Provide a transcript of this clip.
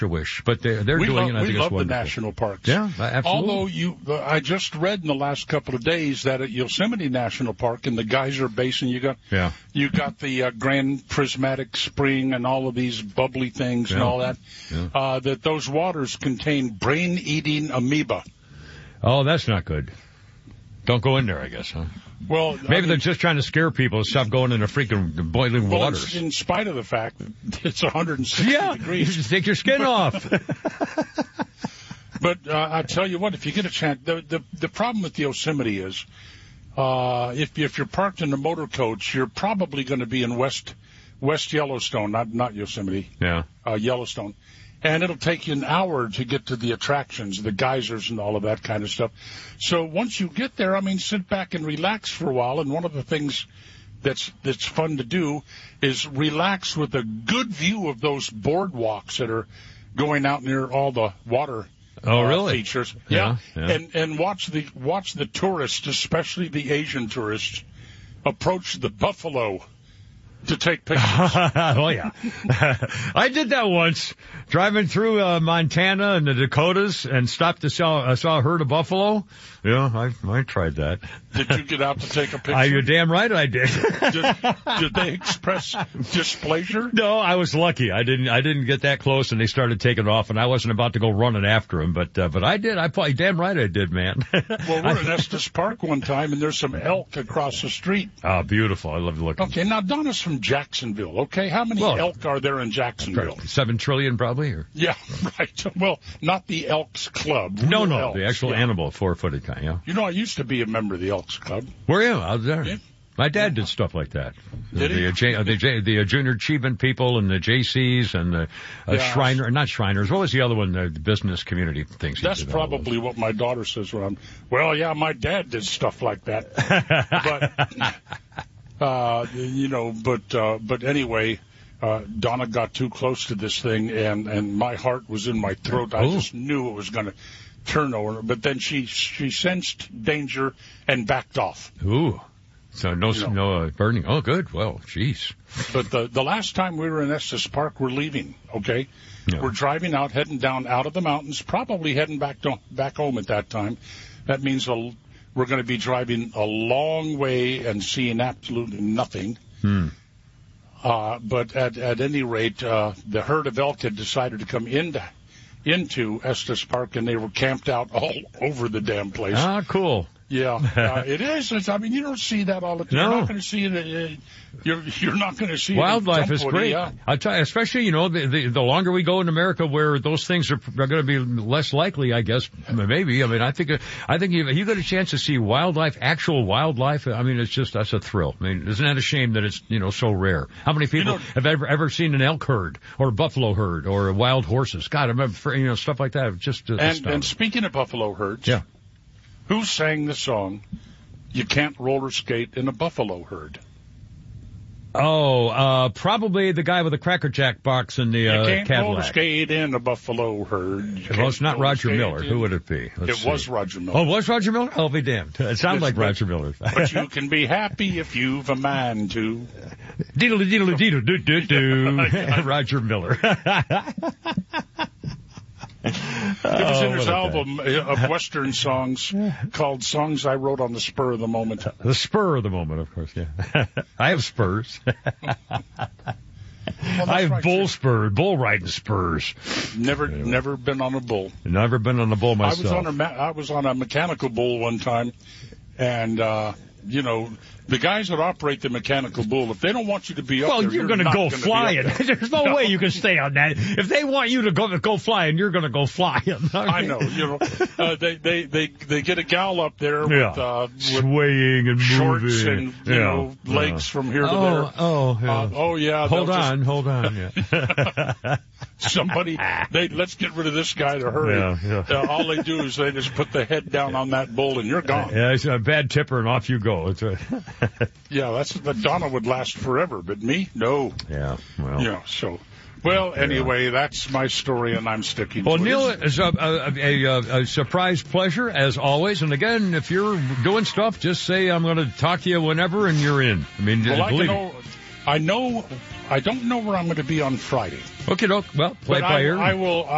wish, but they're doing it. I think we it's love wonderful. the national parks. Yeah, absolutely. Although I just read in the last couple of days that at Yosemite National Park in the Geyser Basin, you got the Grand Prismatic Spring and all of these bubbly things and all that. Yeah. That those waters contain brain-eating amoeba. Oh, that's not good. Don't go in there, I guess, huh? Well, maybe they're just trying to scare people to stop going in the freaking boiling waters. In spite of the fact that it's 160 degrees. You just take your skin off. But I tell you what, if you get a chance, the problem with Yosemite is if you're parked in the motor coach, you're probably going to be in West Yellowstone, not Yosemite. Yeah. Yellowstone. And it'll take you an hour to get to the attractions, the geysers and all of that kind of stuff. So once you get there, sit back and relax for a while. And one of the things that's fun to do is relax with a good view of those boardwalks that are going out near all the water features. Yeah. And watch the tourists, especially the Asian tourists, approach the buffalo to take pictures. Oh, yeah. I did that once, driving through Montana and the Dakotas and stopped to saw a herd of buffalo. Yeah, I tried that. Did you get out to take a picture? You're damn right I did. Did they express displeasure? No, I was lucky. I didn't get that close, and they started taking off, and I wasn't about to go running after them, but I did. Damn right I did, man. Well, we're in Estes Park one time, and there's some elk across the street. Oh, beautiful. I love looking. Okay, now Donna's from Jacksonville, okay? How many elk are there in Jacksonville? 7 trillion, probably? Or? Yeah, right. Well, not the Elks Club. No, elks. The actual animal, 4-footed kind, yeah. I used to be a member of the Elks Club. Were you? I was there. Yeah. My dad did stuff like that. Did he? The Junior Achievement people and the JCs and the not Shriners. What was the other one? The business community things. That's probably what my daughter says when my dad did stuff like that. But anyway, Donna got too close to this thing and my heart was in my throat. I just knew it was going to turn over, but then she sensed danger and backed off. Ooh. So no burning. Oh, good. Well, jeez. But the last time we were in Estes Park, we're leaving, okay? Yeah. We're driving out, heading down out of the mountains, probably heading back home at that time. That means we're going to be driving a long way and seeing absolutely nothing. But at any rate, the herd of elk had decided to come into Estes Park, and they were camped out all over the damn place. Ah, cool. Yeah, it is. You don't see that all the time. No. You're not going to see it. You're not going to see wildlife is great. Yeah. I'll tell you, especially the longer we go in America, where those things are going to be less likely. I guess maybe. I think if you get a chance to see actual wildlife. It's that's a thrill. Isn't that a shame that it's so rare? How many people have ever seen an elk herd or a buffalo herd or wild horses? God, I remember stuff like that. Just and speaking of buffalo herds, yeah. Who sang the song, "You Can't Roller Skate in a Buffalo Herd"? Oh, probably the guy with the Cracker Jack box in the Cadillac. You can't roller skate in a buffalo herd. Well, it's not Roger Miller. Who would it be? It was Roger Miller. Oh, it was Roger Miller? I'll be damned. It sounds like Roger Miller. But you can be happy if you've a mind to. Diddle-diddle-diddle-doo-doo. Roger Miller. It was in his album of Western songs called Songs I Wrote on the Spur of the Moment. The spur of the moment, of course, yeah. I have spurs. I have bull riding spurs. Never been on a bull. Never been on a bull myself. I was on a mechanical bull one time, and the guys that operate the mechanical bull, if they don't want you to be up there, you're going to go flying. There's no way you can stay on that. If they want you to go flying, you're going to go flying. I know. They get a gal up there with swaying and shorts moving and legs from here to there. Oh yeah. Hold on. Yeah. Somebody, let's get rid of this guy to hurry. Yeah. All they do is they just put the head down on that bull and you're gone. Yeah, it's a bad tipper and off you go. That's right. Yeah, Donna would last forever, but me, no. Yeah, well. Yeah, so. Well, anyway, that's my story, and I'm sticking to it. Well, Neil, it's a surprise pleasure, as always. And again, if you're doing stuff, just say, I'm going to talk to you whenever, and you're in. I don't know where I'm going to be on Friday. Okay, well, play it by ear. I will.